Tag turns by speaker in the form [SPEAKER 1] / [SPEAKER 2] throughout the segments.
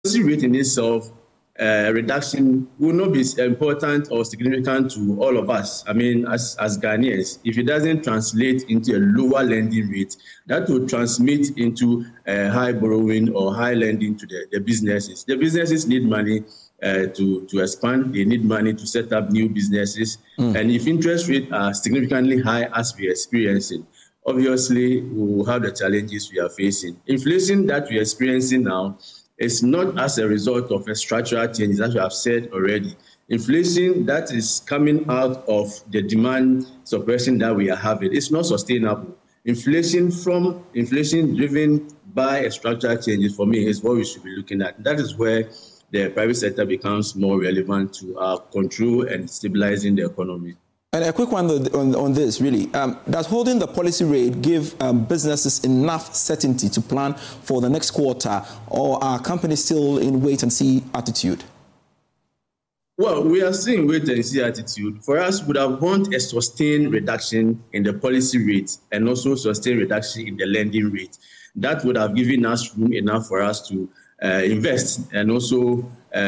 [SPEAKER 1] rate in itself, reduction will not be important or significant to all of us. I mean, as Ghanaians, if it doesn't translate into a lower lending rate, that will transmit into high borrowing or high lending to the businesses. The businesses need money to expand. They need money to set up new businesses. And if interest rates are significantly high as we are experiencing, obviously we will have the challenges we are facing. Inflation that we are experiencing now is not as a result of a structural change, as we have said already. Inflation that is coming out of the demand suppression that we are having is not sustainable. Inflation driven by a structural change, for me, is what we should be looking at. That is where the private sector becomes more relevant to our control and stabilizing the economy.
[SPEAKER 2] And a quick one on this, really. Does holding the policy rate give businesses enough certainty to plan for the next quarter, or are companies still in wait-and-see attitude?
[SPEAKER 1] Well, we are seeing wait-and-see attitude. For us, we would have want a sustained reduction in the policy rate and also sustained reduction in the lending rate. That would have given us room enough for us to invest and also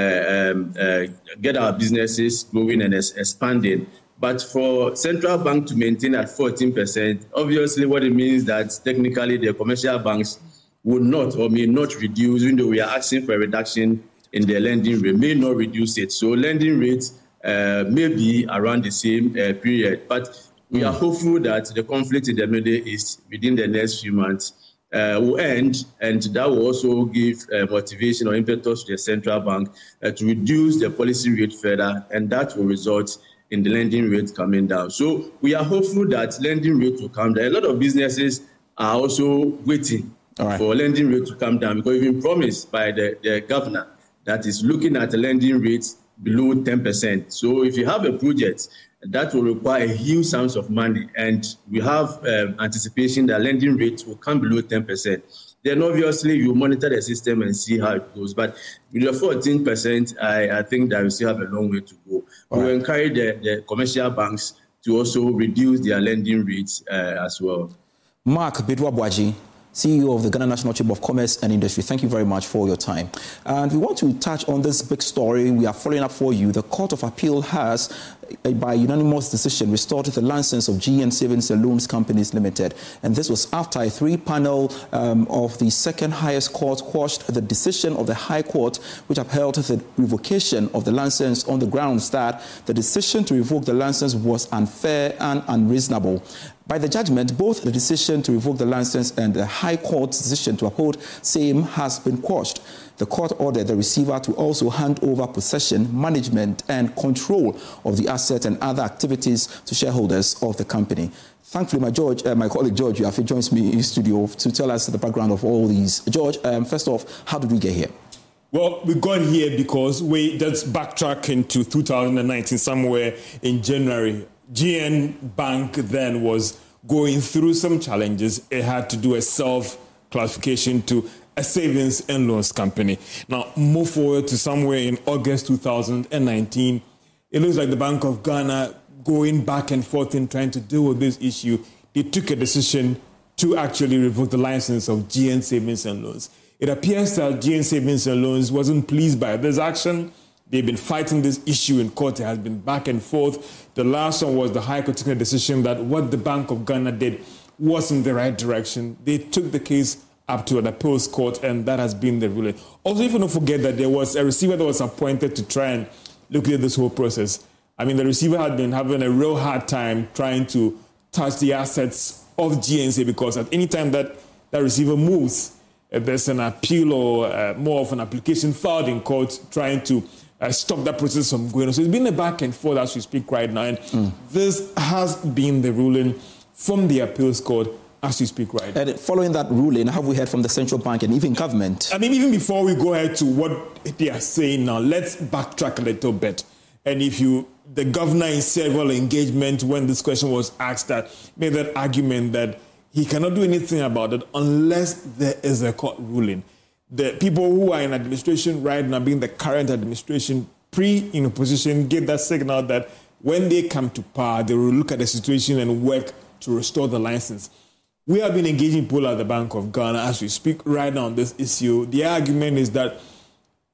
[SPEAKER 1] get our businesses growing and expanding. But for central bank to maintain at 14%, obviously what it means that technically the commercial banks will not or may not reduce, even though we are asking for a reduction in the lending rate, may not reduce it. So lending rates may be around the same period. But we are hopeful that the conflict in the Middle East within the next few months will end, and that will also give motivation or impetus to the central bank to reduce the policy rate further, and that will result in the lending rate coming down. So we are hopeful that lending rate will come down. A lot of businesses are also waiting for lending rate to come down, because we've been promised by the governor that is looking at the lending rates below 10%. So if you have a project that will require a huge sums of money, and we have anticipation that lending rates will come below 10%, then obviously you monitor the system and see how it goes. But with the 14%, I think that we still have a long way to go. We will encourage the commercial banks to also reduce their lending rates as well.
[SPEAKER 2] Mark Bedwa-Boaji, CEO of the Ghana National Chamber of Commerce and Industry, thank you very much for your time. And we want to touch on this big story we are following up for you. The Court of Appeal has, by unanimous decision, restored the license of GN Savings and Loans Companies Limited. And this was after a three-panel of the second highest court quashed the decision of the High Court, which upheld the revocation of the license on the grounds that the decision to revoke the license was unfair and unreasonable. By the judgment, both the decision to revoke the license and the High Court's decision to uphold same has been quashed. The court ordered the receiver to also hand over possession, management, and control of the asset and other activities to shareholders of the company. Thankfully, my colleague George Yafi joins me in studio to tell us the background of all these. George, first off, how did we get here?
[SPEAKER 3] Well, we got here because we just backtrack into 2019, somewhere in January. GN Bank then was going through some challenges. It had to do a self-classification to a savings and loans company. Now, move forward to somewhere in August 2019. It looks like the Bank of Ghana going back and forth in trying to deal with this issue. They took a decision to actually revoke the license of GN Savings and Loans. It appears that GN Savings and Loans wasn't pleased by this action. They've been fighting this issue in court. It has been back and forth. The last one was the High Court taking a decision that what the Bank of Ghana did was in the right direction. They took the case up to an appeals court, and that has been the ruling. Also, if you don't forget that there was a receiver that was appointed to try and look at this whole process. I mean, the receiver had been having a real hard time trying to touch the assets of GNC, because at any time that receiver moves, there's an appeal or more of an application filed in court trying to stop that process from going on. So it's been a back and forth as we speak right now. And this has been the ruling from the appeals court as we speak right now.
[SPEAKER 2] And following that ruling, have we heard from the central bank and even government?
[SPEAKER 3] I mean, even before we go ahead to what they are saying now, let's backtrack a little bit. And the governor in several engagements when this question was asked, that made that argument that he cannot do anything about it unless there is a court ruling. The people who are in administration right now, being the current administration, in opposition, gave that signal that when they come to power, they will look at the situation and work to restore the license. We have been engaging people at the Bank of Ghana as we speak right now on this issue. The argument is that